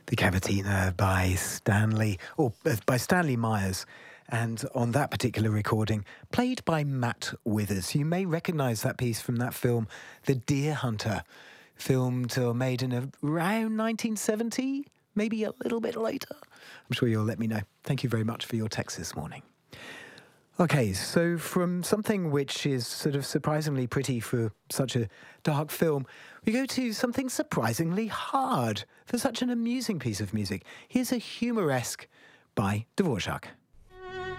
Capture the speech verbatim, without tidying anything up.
The Cavatina by Stanley, or uh, by Stanley Myers, and on that particular recording, played by Matt Withers. You may recognise that piece from that film, The Deer Hunter, filmed or made in around nineteen seventy, maybe a little bit later. I'm sure you'll let me know. Thank you very much for your text this morning. Okay, so from something which is sort of surprisingly pretty for such a dark film, we go to something surprisingly hard for such an amusing piece of music. Here's a Humoresque by Dvorak.